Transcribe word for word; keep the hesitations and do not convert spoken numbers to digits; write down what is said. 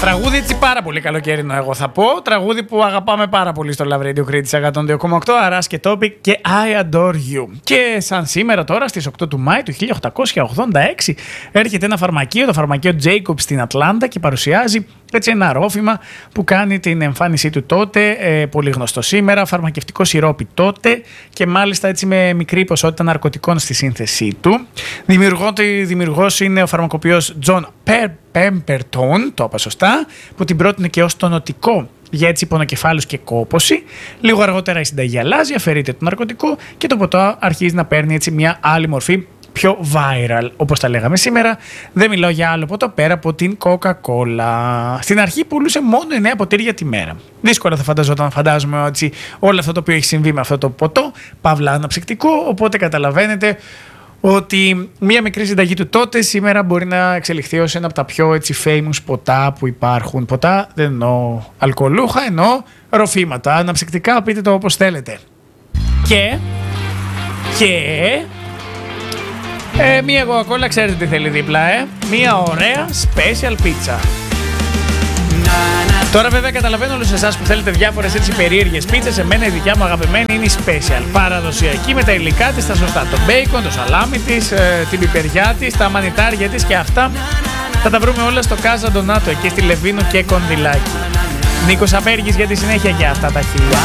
Τραγούδι έτσι πάρα πολύ καλοκαιρινό, εγώ θα πω. Τραγούδι που αγαπάμε πάρα πολύ στο Love Radio Crete εκατόν δύο κόμμα οκτώ. Αράς και Topic και I Adore You. Και σαν σήμερα, τώρα στις οκτώ του Μάη του χίλια οκτακόσια ογδόντα έξι, έρχεται ένα φαρμακείο, το φαρμακείο Jacobs στην Ατλάντα, και παρουσιάζει έτσι ένα ρόφημα που κάνει την εμφάνισή του τότε, ε, πολύ γνωστό σήμερα, φαρμακευτικό σιρόπι τότε, και μάλιστα έτσι με μικρή ποσότητα ναρκωτικών στη σύνθεσή του. Δημιουργός είναι ο φαρμακοποιός John Pemberton, το είπα σωστά, που την πρότεινε και ως τονωτικό για έτσι πονοκεφάλους και κόπωση. Λίγο αργότερα η συνταγή αλλάζει, αφαιρείται το ναρκωτικό και το ποτό αρχίζει να παίρνει έτσι μια άλλη μορφή, πιο viral, όπως τα λέγαμε σήμερα. Δεν μιλάω για άλλο ποτό πέρα από την Coca-Cola. Στην αρχή πουλούσε μόνο εννέα ποτήρια τη μέρα. Δύσκολα θα φανταζόταν, φαντάζομαι, έτσι, όλο αυτό το οποίο έχει συμβεί με αυτό το ποτό, παύλα αναψυκτικό, οπότε καταλαβαίνετε ότι μία μικρή συνταγή του τότε σήμερα μπορεί να εξελιχθεί ως ένα από τα πιο έτσι famous ποτά που υπάρχουν. Ποτά δεν εννοώ αλκοολούχα, εννοώ ροφήματα, αναψυκτικά, πείτε το όπως θέλετε. Και... και... Ε, μία Coca-Cola, ξέρετε τι θέλει δίπλα, ε? Μία ωραία special pizza. Τώρα βέβαια καταλαβαίνω όλους εσάς που θέλετε διάφορες έτσι περίεργες πίτσες. Εμένα η δικιά μου αγαπημένη είναι η special, παραδοσιακή, με τα υλικά της, τα σωστά. Το bacon, το σαλάμι της, ε, την πιπεριά της, τα μανιτάρια της, και αυτά θα τα βρούμε όλα στο Casa Donato, εκεί στη Λεβίνου και Κονδυλάκη. Νίκος Απέργης για τη συνέχεια για αυτά τα χίλια.